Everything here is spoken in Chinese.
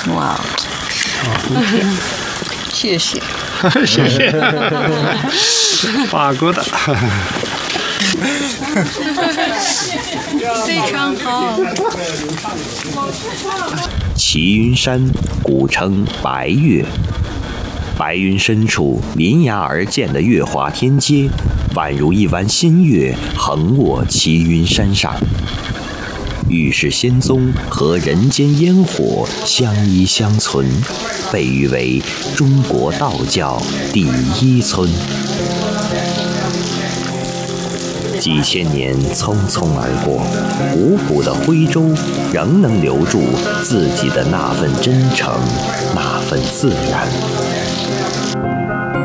哇，谢谢， 谢谢，法国的。 非常好。 齐云山古称白岳，白云深处临崖而建的月华天阶，宛如一弯新月横卧齐云山上。玉世仙踪和人间烟火相依相存，被誉为中国道教第一村。几千年匆匆而过，古朴的徽州仍能留住自己的那份真诚，那份自然。